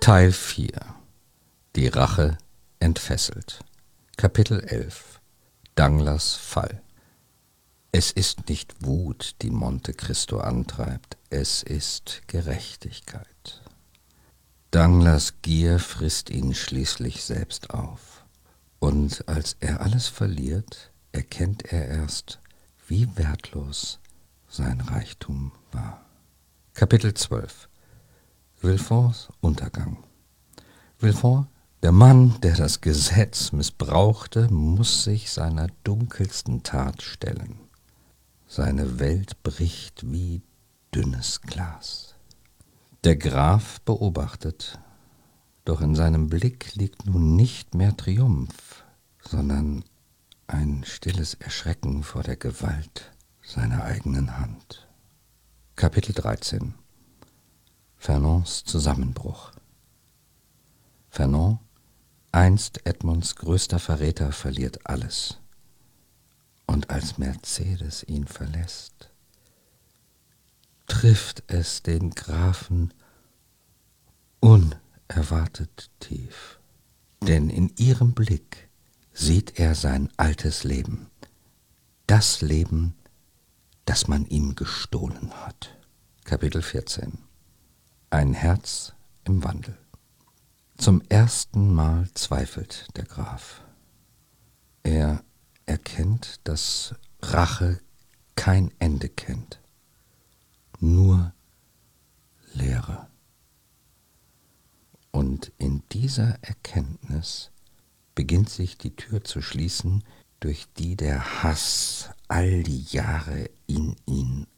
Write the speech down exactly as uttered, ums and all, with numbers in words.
Teil vier. Die Rache entfesselt. Kapitel elf. Danglars Fall. Es ist nicht Wut, die Monte Cristo antreibt, es ist Gerechtigkeit. Danglars Gier frisst ihn schließlich selbst auf. Und als er alles verliert, erkennt er erst, wie wertlos sein Reichtum war. Kapitel zwölf. Villeforts Untergang. Villefort, der Mann, der das Gesetz missbrauchte, muss sich seiner dunkelsten Tat stellen. Seine Welt bricht wie dünnes Glas. Der Graf beobachtet, doch in seinem Blick liegt nun nicht mehr Triumph, sondern ein stilles Erschrecken vor der Gewalt seiner eigenen Hand. Kapitel dreizehn. Fernands Zusammenbruch. Fernand, einst Edmonds größter Verräter, verliert alles. Und als Mercedes ihn verlässt, trifft es den Grafen unerwartet tief. Denn in ihrem Blick sieht er sein altes Leben, das Leben, das man ihm gestohlen hat. Kapitel vierzehn. Ein Herz im Wandel. Zum ersten Mal zweifelt der Graf. Er erkennt, dass Rache kein Ende kennt, nur Leere. Und in dieser Erkenntnis beginnt sich die Tür zu schließen, durch die der Hass all die Jahre in ihn